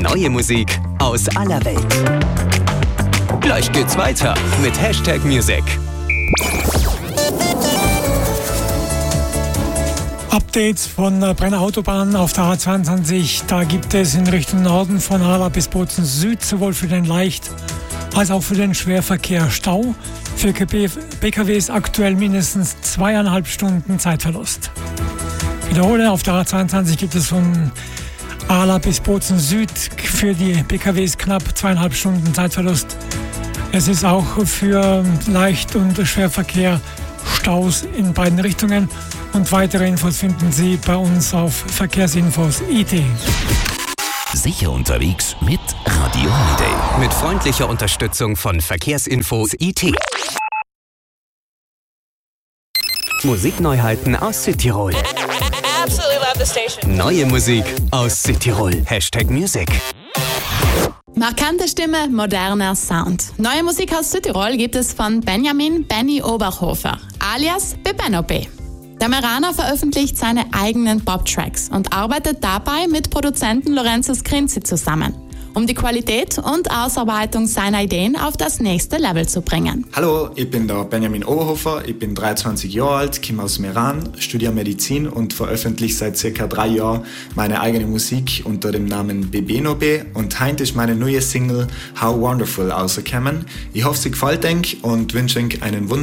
Neue Musik aus aller Welt. Gleich geht's weiter mit #Music. Updates von der Brenner Autobahn auf der A22. Da gibt es in Richtung Norden von Ala bis Bozen Süd sowohl für den Leicht- als auch für den Schwerverkehr Stau. Für PKWs aktuell mindestens 2,5 Stunden Zeitverlust. Wiederhole, auf der A22 gibt es von Ala bis Bozen Süd für die PKWs knapp 2,5 Stunden Zeitverlust. Es ist auch für Leicht- und Schwerverkehr Staus in beiden Richtungen. Und weitere Infos finden Sie bei uns auf Verkehrsinfos.it. Sicher unterwegs mit Radio Holiday. Mit freundlicher Unterstützung von Verkehrsinfos.it. Musikneuheiten aus Südtirol. Absolutely love the station. Neue Musik aus Südtirol. #Music. Markante Stimme, moderner Sound. Neue Musik aus Südtirol gibt es von Benjamin Benny Oberhofer, alias Bebenope. Der Meraner veröffentlicht seine eigenen Pop-Tracks und arbeitet dabei mit Produzenten Lorenzo Scrinzi zusammen, um die Qualität und Ausarbeitung seiner Ideen auf das nächste Level zu bringen. Hallo, ich bin der Benjamin Oberhofer, ich bin 23 Jahre alt, komme aus Meran, studiere Medizin und veröffentliche seit ca. 3 Jahren meine eigene Musik unter dem Namen Bebenobe und heute ist meine neue Single How Wonderful rausgekommen. Ich hoffe, sie gefällt euch und wünsche euch einen wunderschönen